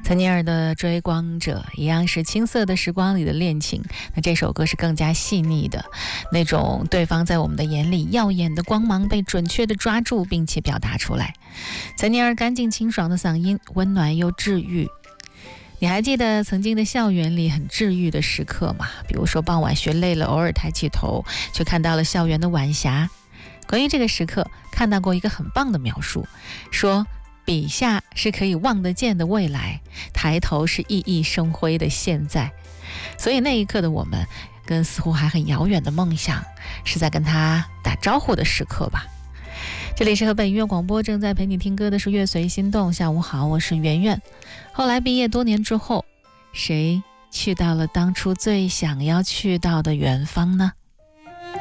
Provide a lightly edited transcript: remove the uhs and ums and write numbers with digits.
岑尼尔的追光者一样是青涩的时光里的恋情，那这首歌是更加细腻的，那种对方在我们的眼里耀眼的光芒被准确的抓住并且表达出来。岑尼尔干净清爽的嗓音，温暖又治愈。你还记得曾经的校园里很治愈的时刻吗？比如说傍晚学累了，偶尔抬起头就看到了校园的晚霞。关于这个时刻，看到过一个很棒的描述，说笔下是可以望得见的未来，抬头是熠熠生辉的现在。所以那一刻的我们，跟似乎还很遥远的梦想，是在跟他打招呼的时刻吧。这里是河北音乐广播，正在陪你听歌的是乐随心动。下午好，我是圆圆。后来毕业多年之后，谁去到了当初最想要去到的远方呢？